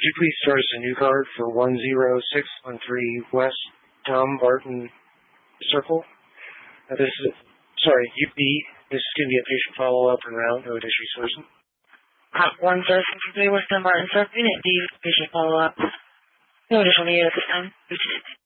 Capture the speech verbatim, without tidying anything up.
you please start us a new card for one zero six one three West Tom Barton Circle? Uh, this is, sorry, U B. This is going to be a patient follow-up and route, no additional sourcing. Uh, one zero six one three West Tom Barton Circle, unit D, patient follow-up. No additional need at this time.